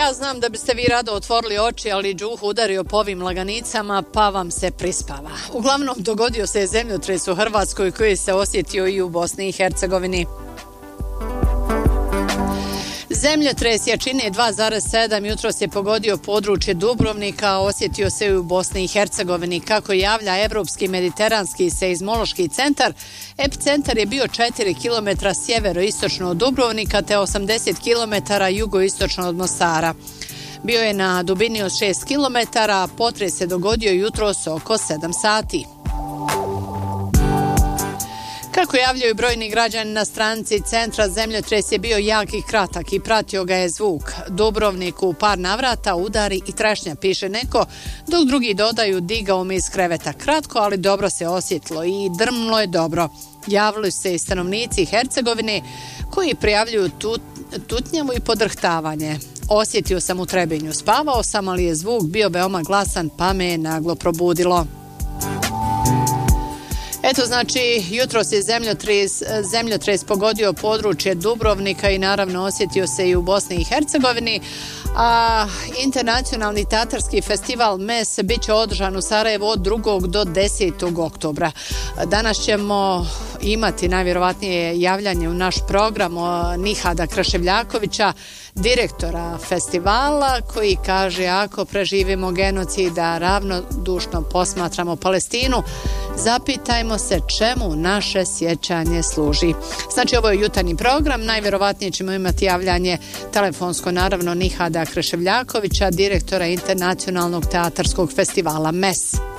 Ja znam da biste vi rado otvorili oči, ali džuh udario po ovim laganicama, pa vam se prispava. Uglavnom, dogodio se zemljotres u Hrvatskoj koji se osjetio i u Bosni i Hercegovini. Zemljotres jačine 2,7 jutros je pogodio područje Dubrovnika, a osjetio se i u Bosni i Hercegovini. Kako javlja Evropski mediteranski seizmološki centar, epicentar je bio 4 km sjeveroistočno od Dubrovnika te 80 km jugoistočno od Mostara. Bio je na dubini od 6 km, a potres se dogodio jutros oko 7 sati. Kako javljaju brojni građani na stranici centra, zemljotres je bio jak i kratak i pratio ga je zvuk. Dubrovnik u par navrata udari i trešnja, piše neko, dok drugi dodaju digao me iz kreveta. Kratko, ali dobro se osjetilo i drmlo je dobro. Javili se i stanovnici Hercegovine koji prijavljuju tutnjavu i podrhtavanje. Osjetio sam u Trebinju, spavao sam, ali je zvuk bio veoma glasan pa me je naglo probudilo. Eto, znači, jutros je zemljotres pogodio područje Dubrovnika i naravno osjetio se i u Bosni i Hercegovini. A internacionalni teatarski festival MES bit će održan u Sarajevu od 2. do 10. oktobra. Danas ćemo imati najvjerovatnije javljanje u naš program Nihada Kraševljakovića, direktora festivala, koji kaže: ako preživimo genocid, da ravnodušno posmatramo Palestinu, zapitajmo se čemu naše sjećanje služi. Znači, ovo je jutarnji program, najvjerovatnije ćemo imati javljanje telefonsko, naravno, Nihada Kraševljakovića, direktora internacionalnog teatarskog festivala MES.